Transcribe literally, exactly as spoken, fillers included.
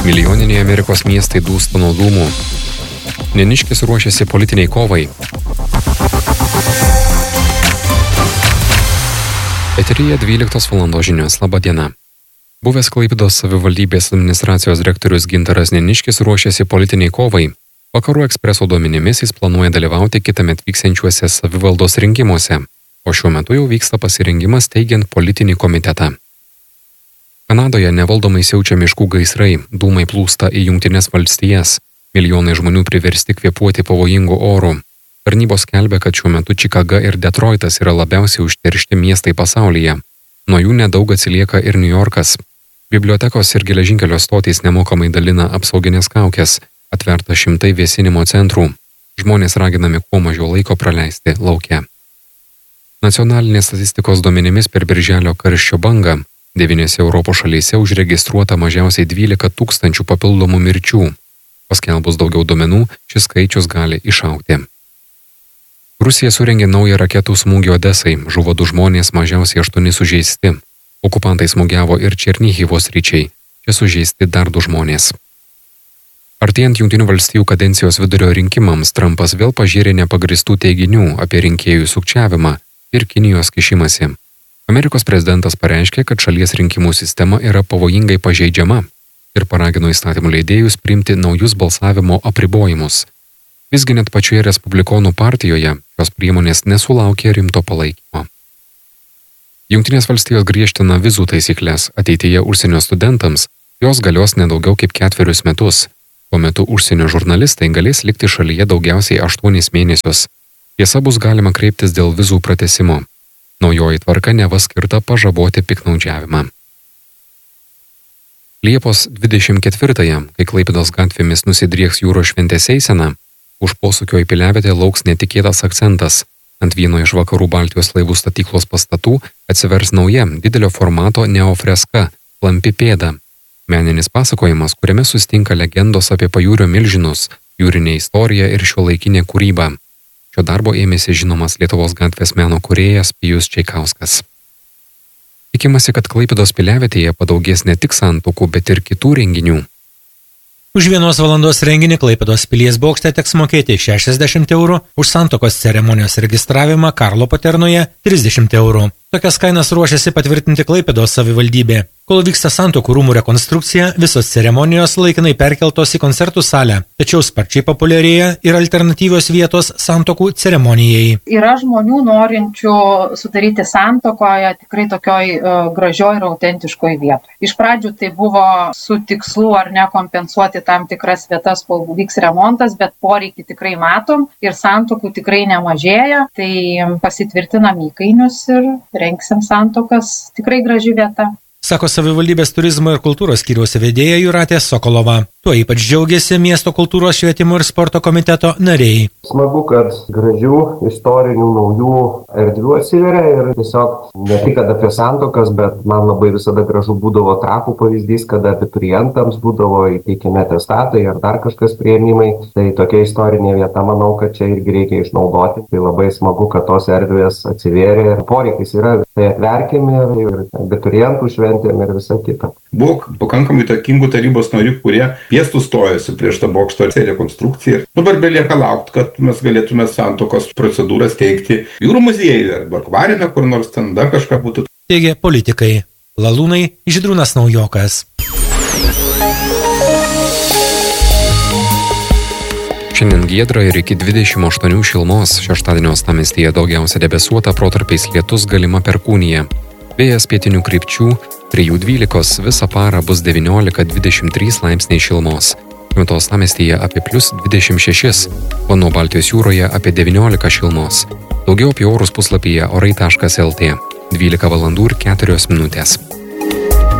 Milijoniniai Amerikos miestai dūsta nuo dūmų. Neniškis ruošiasi politiniai kovai. Eteryje dvyliktos valandos žinios. Labą dieną. Buvęs Klaipėdos savivaldybės administracijos direktorius Gintaras Neniškis ruošiasi politiniai kovai. Vakarų ekspreso duomenimis jis planuoja dalyvauti kitąmet vyksiančiuose savivaldos rinkimuose, o šiuo metu jau vyksta pasirengimas teigiant politinį komitetą. Kanadoje nevaldomai siaučia miškų gaisrai, dūmai plūsta į Jungtines valstijas, milijonai žmonių priversti kvėpuoti pavojingų orų. Tarnybos skelbia, kad šiuo metu Čikaga ir Detroitas yra labiausiai užteršti miestai pasaulyje. Nuo jų nedaug atsilieka ir New Yorkas. Bibliotekos ir geležinkelio stotys nemokamai dalina apsauginės kaukės, atverta šimtai vėsinimo centrų. Žmonės raginami kuo mažiau laiko praleisti lauke. Nacionalinės statistikos duomenimis per birželio karščio bangą devyniose Europos šalyse užregistruota mažiausiai dvylika tūkstančių papildomų mirčių. Paskelbus daugiau duomenų, šis skaičius gali išaugti. Rusija surengė naują raketų smūgį Odesai, žuvo du žmonės, mažiausiai aštuoni sužeisti. Okupantai smūgiavo ir Černyhivo sričiai, čia sužeisti dar du žmonės. Artėjant Jungtinių valstijų kadencijos vidurio rinkimams, Trumpas vėl pažėrė nepagristų teiginių apie rinkėjų sukčiavimą ir Kinijos kišimąsi. Amerikos prezidentas pareiškė, kad šalies rinkimų sistema yra pavojingai pažeidžiama ir paragino įstatymų leidėjus priimti naujus balsavimo apribojimus. Visgi net pačioje Respublikonų partijoje šios priemonės nesulaukė rimto palaikymo. Jungtinės valstijos griežtina vizų taisyklės ateityje užsienio studentams, jos galios nedaugiau kaip ketverius metus. Tuo metu užsienio žurnalistai galės likti šalyje daugiausiai aštuonis mėnesius. Tiesa, bus galima kreiptis dėl vizų pratęsimo. Naujoji tvarka neva skirta pažaboti piktnaudžiavimą. Liepos dvidešimt ketvirtąją, kai Klaipėdos gatvėmis nusidrieks jūros šventės eisena, už posūkio į piliavietę lauks netikėtas akcentas. Ant vieno iš vakarų Baltijos laivų statyklos pastatų atsivers nauja didelio formato neofreska Klampi pėda. Meninis pasakojimas, kuriame susitinka legendos apie pajūrio milžinus, jūrinė istorija ir šiuolaikinė kūryba. Šio darbo ėmėsi žinomas Lietuvos gatvės meno kūrėjas Pijus Čeikauskas. Tikimasi, kad Klaipėdos piliavietėje padaugės ne tik santuokų, bet ir kitų renginių. Už vienos valandos renginį Klaipėdos pilies bokšte teks mokėti šešiasdešimt eurų, už santuokos ceremonijos registravimą Karlo Paternoje trisdešimt eurų. Tokias kainas ruošiasi patvirtinti Klaipėdos savivaldybė. Kol vyksta santuokų rūmų rekonstrukcija, visos ceremonijos laikinai perkeltos į koncertų salę, tačiau sparčiai populiarėja ir alternatyvios vietos santuokų ceremonijai. Yra žmonių norinčių sudaryti santuokoje tikrai tokioj uh, gražioj ir autentiškoj vietoj. Iš pradžių tai buvo su tikslu ar ne kompensuoti tam tikras vietas, kol vyks remontas, bet poreikį tikrai matom ir santuokų tikrai nemažėja, tai pasitvirtinam įkainius ir rengsim santuokas, tikrai graži vieta. Sako savivaldybės turizmo ir kultūros skyriaus vedėja Jūratė Sokolova. Tuo ypač džiaugiasi miesto kultūros švietimo ir sporto komiteto nariai. Smagu, kad gražių, istorinių, naujų erdvių atsiveria ir tiesiog ne tik apie santuokas, bet man labai visada gražu būdavo Trakų pavyzdys, kada abiturientams būdavo įteikiami atestatai ar dar kažkas priėmimai. Tai tokia istorinė vieta, manau, kad čia irgi reikia išnaudoti. Tai labai smagu, kad tos erdvės atsivėrė ir poreikis yra. Tai atverkime ir abiturientų šventėm ir visą kitą. Buvo pakankamai įtakingų tarybos narių, kurie piestų stojasi prieš tą bokšto rekonstrukciją. Dabar belieka laukti, kad mes galėtume santuokos procedūras teikti jūrų muziejuje arba akvariume, kur nors ten dar kažką būtų. Teigė politikai. Lalūnai, Žydrūnas Naujokas. Šiandien giedra ir iki dvidešimt aštuonių šilumos, šeštadienio uostamiestyje daugiausia debesuota, protarpiais lietus, galima perkūnija. Vėjas pietinių krypčių, trijų dvylikos, visą parą bus devyniolika dvidešimt trys laipsniai šilumos. Šiuo metu uostamiestyje apie plius dvidešimt šešis, o nuo Baltijos jūroje apie devyniolika šilumos. Daugiau apie orus puslapyje orai taškas lt. dvylika valandų ir keturios minutės.